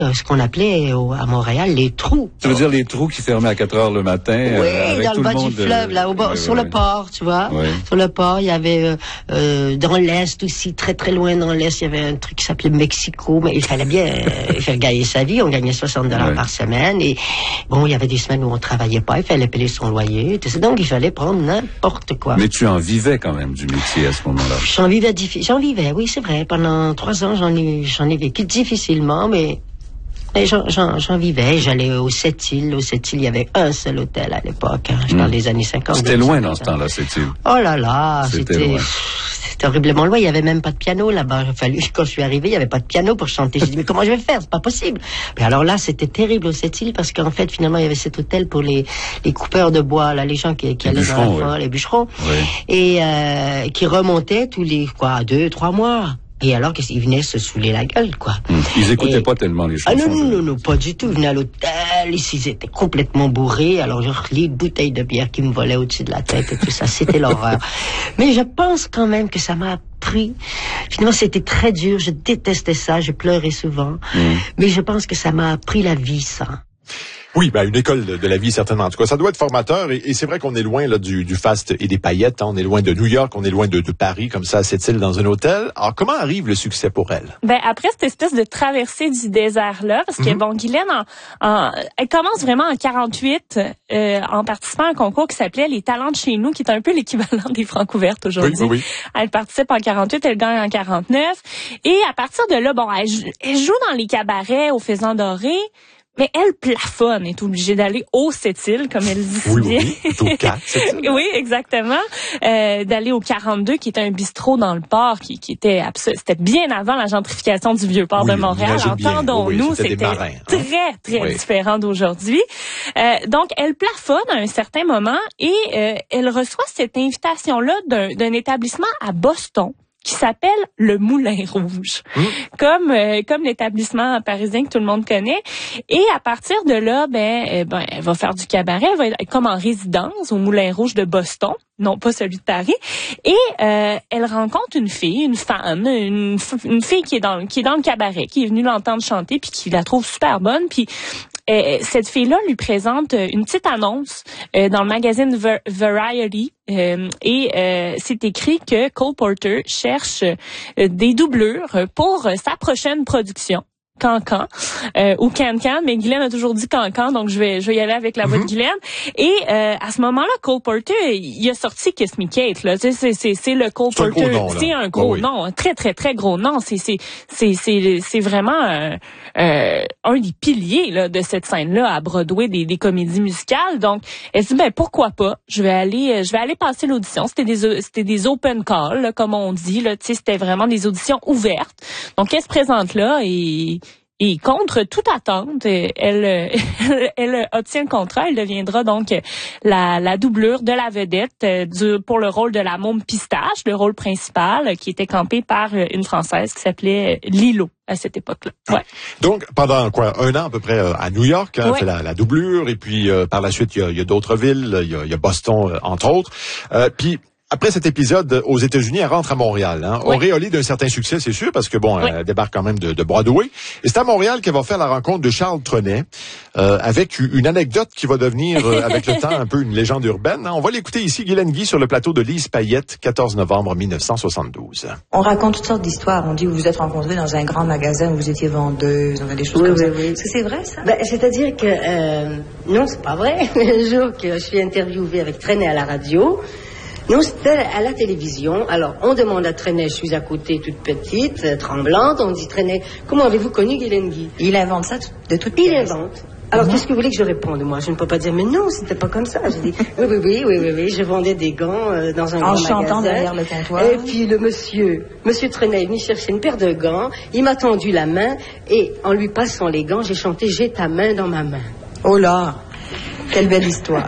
ce qu'on appelait à Montréal les trous. Tu veux dire les trous qui fermaient à 4 heures le matin? Oui, avec dans tout le bas monde, du fleuve, là, sur le port, tu vois. Oui. Sur le port, il y avait dans l'Est aussi, très très loin dans l'Est, il y avait un truc qui s'appelait Mexico, mais il fallait bien faire gagner sa vie. On gagnait $60 par semaine. Et bon, il y avait des semaines où on travaillait pas, il fallait payer son loyer. Donc, il fallait prendre n'importe quoi. Mais tu en vivais quand même du métier à ce moment-là? J'en vivais, oui, c'est vrai. Pendant 3 ans, j'en ai vécu difficilement, mais j'en vivais. J'allais aux Sept-Îles. Aux Sept-Îles, il y avait un seul hôtel à l'époque. Hein. Je parle des années 50. C'était loin dans ce temps-là, Sept-Îles. Oh là là, c'était horriblement loin. Il y avait même pas de piano là-bas. Quand je suis arrivée, il y avait pas de piano pour chanter. J'ai dit, mais comment je vais faire? C'est pas possible. Mais alors là, c'était terrible aux Sept-Îles parce qu'en fait, finalement, il y avait cet hôtel pour les coupeurs de bois, là, les gens qui allaient dans la forêt, les bûcherons. Oui. Et, qui remontaient tous les, 2-3 mois. Et alors qu'ils venaient se saouler la gueule, quoi. Ils écoutaient pas tellement les chansons. Ah non, pas du tout. Ils venaient à l'hôtel, ils étaient complètement bourrés. Alors, les bouteilles de bière qui me volaient au-dessus de la tête et tout ça, c'était l'horreur. Mais je pense quand même que ça m'a appris. Finalement, c'était très dur. Je détestais ça. Je pleurais souvent. Mais je pense que ça m'a appris la vie, ça. Oui, une école de la vie, certainement. En tout cas, ça doit être formateur. Et c'est vrai qu'on est loin là du faste et des paillettes. Hein. On est loin de New York, on est loin de Paris, comme ça, à Sept-Îles, dans un hôtel. Alors, comment arrive le succès pour elle? Après cette espèce de traversée du désert-là, parce que, Guylaine, elle commence vraiment en 48, en participant à un concours qui s'appelait Les Talents de chez nous, qui est un peu l'équivalent des Francs ouvertes aujourd'hui. Oui. Elle participe en 48, elle gagne en 49. Et à partir de là, elle joue dans les cabarets au Faisan Doré. Mais elle plafonne, est obligée d'aller au Sept-Îles, comme elle dit. Oui, au 4. Oui, exactement. D'aller au 42, qui était un bistrot dans le port, qui était c'était bien avant la gentrification du Vieux-Port de Montréal. Entendons-nous, c'était très différent d'aujourd'hui. Donc, elle plafonne à un certain moment et elle reçoit cette invitation-là d'un établissement à Boston qui s'appelle le Moulin Rouge, comme l'établissement parisien que tout le monde connaît. Et à partir de là, elle va faire du cabaret, elle va être comme en résidence au Moulin Rouge de Boston, non pas celui de Paris. Et elle rencontre une fille, une fan, une fille qui est dans le cabaret, qui est venue l'entendre chanter puis qui la trouve super bonne. Puis cette fille-là lui présente une petite annonce dans le magazine Variety et c'est écrit que Cole Porter cherche des doublures pour sa prochaine production. Cancan ou Can-Can, mais Guylaine a toujours dit Cancan, donc je vais y aller avec la voix de Guylaine. Et à ce moment-là, Cole Porter, il a sorti Kiss Me Kate, là. C'est le Cole Porter, c'est un gros nom, un très très très gros nom. C'est vraiment un des piliers là de cette scène-là à Broadway des comédies musicales. Donc elle se dit pourquoi pas, je vais aller passer l'audition. C'était des open calls là, comme on dit là, tu sais, c'était vraiment des auditions ouvertes. Donc elle se présente là et contre toute attente, elle obtient le contrat. Elle deviendra donc la doublure de la vedette pour le rôle de la môme Pistache, le rôle principal qui était campé par une Française qui s'appelait Lilo à cette époque-là. Ouais. Donc, pendant 1 an à peu près à New York, elle fait la doublure, et puis par la suite, il y a d'autres villes, il y a Boston, entre autres. Puis, après cet épisode, aux États-Unis, elle rentre à Montréal. Auréolée d'un certain succès, c'est sûr, parce que elle débarque quand même de Broadway. Et c'est à Montréal qu'elle va faire la rencontre de Charles Trenet, avec une anecdote qui va devenir, avec le temps, un peu une légende urbaine. On va l'écouter ici, Guylaine Guy, sur le plateau de Lise Payette, 14 novembre 1972. On raconte toutes sortes d'histoires. On dit que vous vous êtes rencontrés dans un grand magasin où vous étiez vendeuse, des choses comme ça. Oui. Est-ce que c'est vrai, ça? C'est-à-dire que, non, c'est pas vrai. Le jour que je suis interviewée avec Trenet à la radio, non, c'était à la télévision. Alors, on demande à Trenet, je suis à côté, toute petite, tremblante. On dit, Trenet, comment avez-vous connu Guylaine Guy? Il invente ça de toute pièce. Il invente. Alors, qu'est-ce que vous voulez que je réponde? Moi, je ne peux pas dire, mais non, c'était pas comme ça. J'ai dit, oui, je vendais des gants dans un grand magasin. En chantant derrière le comptoir. Et puis, le monsieur Trenet est venu chercher une paire de gants. Il m'a tendu la main et, en lui passant les gants, j'ai chanté, j'ai ta main dans ma main. Oh là, quelle belle histoire.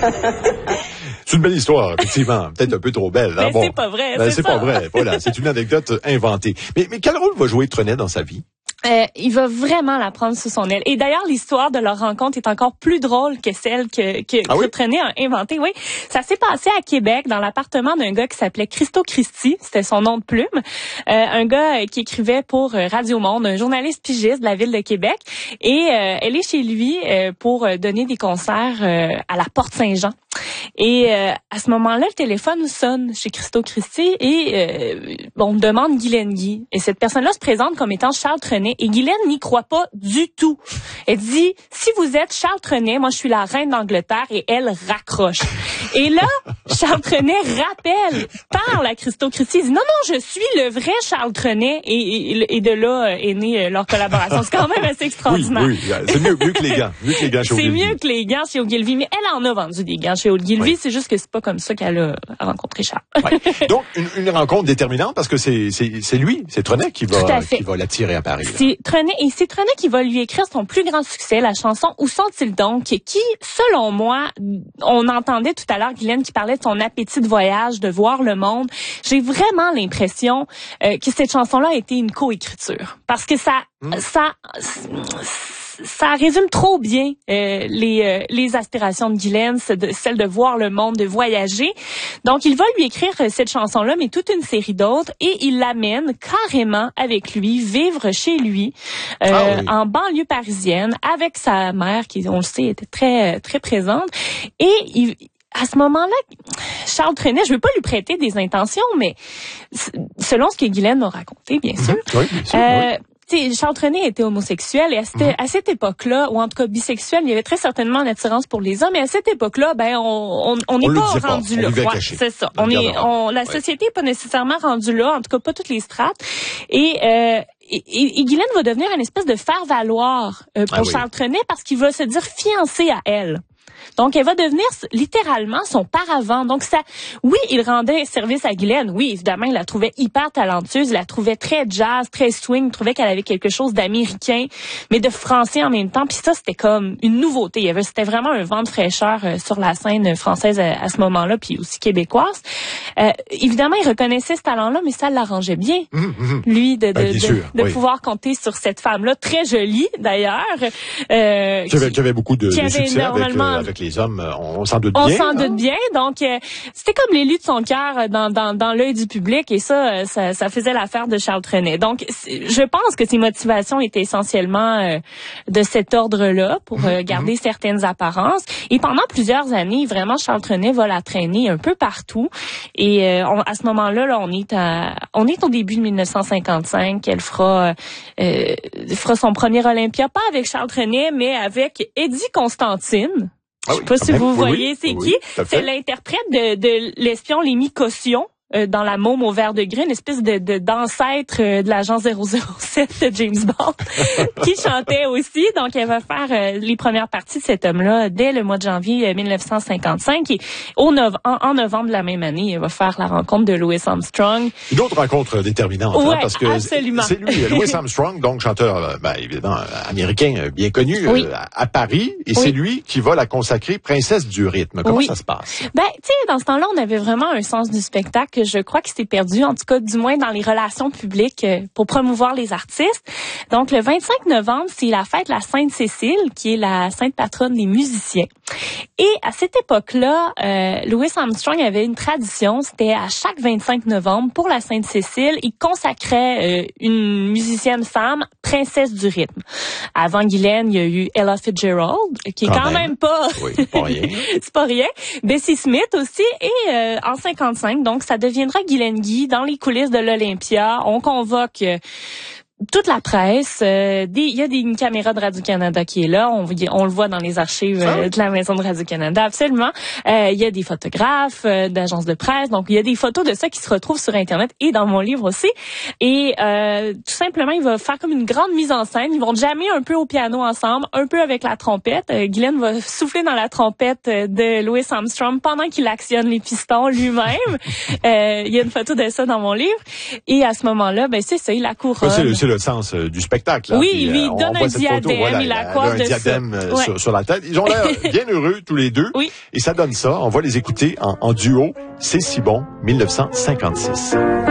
C'est une belle histoire, effectivement. Peut-être un peu trop belle. Mais c'est pas vrai, c'est pas vrai. Voilà, c'est une anecdote inventée. Mais quel rôle va jouer Trenet dans sa vie? il va vraiment la prendre sous son aile. Et d'ailleurs, l'histoire de leur rencontre est encore plus drôle que celle que Claude Trenet a inventée. Oui, ça s'est passé à Québec, dans l'appartement d'un gars qui s'appelait Christo Christie. C'était son nom de plume. Un gars qui écrivait pour Radio Monde, un journaliste pigiste de la ville de Québec. Et elle est chez lui pour donner des concerts à la Porte Saint-Jean. Et à ce moment-là, le téléphone sonne chez Christo Christie et on demande Guylaine Guy. Et cette personne-là se présente comme étant Charles Trenet. Et Guylaine n'y croit pas du tout. Elle dit, si vous êtes Charles Trenet, moi je suis la reine d'Angleterre, et elle raccroche. Et là, Charles Trenet parle à Christo Christie. Il dit, non, je suis le vrai Charles Trenet. Et de là est née leur collaboration. C'est quand même assez extraordinaire. Oui, c'est mieux que les gants. C'est mieux que les gants chez Ogilvy. Mais elle en a vendu des gants chez Ogilvy. C'est juste que c'est pas comme ça qu'elle a rencontré Charles. Donc, une rencontre déterminante parce que c'est lui, c'est Trenet qui va l'attirer à Paris. C'est Trenet qui va lui écrire son plus grand succès, la chanson Où sont-ils donc, qui, selon moi, on entendait tout à l'heure Guylaine qui parlait de son appétit de voyage, de voir le monde. J'ai vraiment l'impression que cette chanson-là a été une coécriture. Parce que ça résume trop bien les aspirations de Guylaine, celle de voir le monde, de voyager. Donc, il va lui écrire cette chanson-là, mais toute une série d'autres, et il l'amène carrément avec lui, vivre chez lui, en banlieue parisienne, avec sa mère, qui, on le sait, était très, très présente. Et à ce moment-là, Charles Trenet, je veux pas lui prêter des intentions, mais selon ce que Guylaine m'a raconté, bien sûr, oui, bien sûr, Charles Trenet était homosexuel, et à cette époque-là, ou en tout cas bisexuel, il y avait très certainement une attirance pour les hommes, et à cette époque-là, on n'est pas rendu là. C'est ça. La société n'est pas nécessairement rendue là, en tout cas pas toutes les strates. Et Guylaine va devenir une espèce de faire-valoir pour Charles Trenet, parce qu'il va se dire fiancé à elle. Donc, elle va devenir littéralement son paravent. Donc, oui, il rendait service à Guylaine. Oui, évidemment, il la trouvait hyper talentueuse. Il la trouvait très jazz, très swing. Il trouvait qu'elle avait quelque chose d'américain, mais de français en même temps. Puis ça, c'était comme une nouveauté. C'était vraiment un vent de fraîcheur sur la scène française à ce moment-là, puis aussi québécoise. Évidemment, il reconnaissait ce talent-là, mais ça l'arrangeait bien. Lui, de pouvoir compter sur cette femme-là, très jolie, d'ailleurs. Qui avait beaucoup de succès avec les hommes, on s'en doute bien. On s'en doute bien, donc c'était comme l'élu de son cœur dans l'œil du public, et ça faisait l'affaire de Charles Trenet. Donc, je pense que ses motivations étaient essentiellement de cet ordre-là, pour garder certaines apparences. Et pendant plusieurs années, vraiment, Charles Trenet va la traîner un peu partout. Et à ce moment-là, on est au début de 1955. Elle fera son premier Olympia, pas avec Charles Trenet, mais avec Eddie Constantine. Je sais pas si vous voyez c'est qui. C'est l'interprète de l'espion Lémi Caution dans La Môme au vert de gris, une espèce d'ancêtre de l'agent 007 de James Bond qui chantait aussi. Donc, elle va faire les premières parties de cet homme-là dès le mois de janvier 1955. Et en novembre de la même année, elle va faire la rencontre de Louis Armstrong. Une autre rencontre déterminante, parce que absolument. C'est lui, Louis Armstrong, donc chanteur évidemment américain bien connu à Paris, et c'est lui qui va la consacrer princesse du rythme. Comment ça se passe? Tu sais, dans ce temps-là, on avait vraiment un sens du spectacle. Je crois que s'est perdu, en tout cas, du moins dans les relations publiques pour promouvoir les artistes. Donc, le 25 novembre, c'est la fête de la Sainte-Cécile, qui est la sainte patronne des musiciens. Et à cette époque-là, Louis Armstrong avait une tradition, c'était à chaque 25 novembre, pour la Sainte-Cécile, il consacrait une musicienne femme, princesse du rythme. Avant Guylaine, il y a eu Ella Fitzgerald, qui est quand même pas... Oui, pas rien. C'est pas rien. Bessie Smith aussi, et en 55, donc ça deviendra Guylaine Guy dans les coulisses de l'Olympia. On convoque toute la presse. Il y a une caméra de Radio-Canada qui est là. On le voit dans les archives de la maison de Radio-Canada, absolument. Il y a des photographes d'agences de presse. Donc, il y a des photos de ça qui se retrouvent sur Internet et dans mon livre aussi. Et tout simplement, il va faire comme une grande mise en scène. Ils vont jammer un peu au piano ensemble, un peu avec la trompette. Guylaine va souffler dans la trompette de Louis Armstrong pendant qu'il actionne les pistons lui-même. Il y a une photo de ça dans mon livre. Et à ce moment-là, c'est ça, il la couronne. C'est le sens du spectacle. Là. Oui, il lui donne un diadème, il la coiffe de ça. Un diadème sur la tête. Ils ont l'air bien heureux tous les deux. Oui. Et ça donne ça. On va les écouter en duo. C'est si bon, 1956.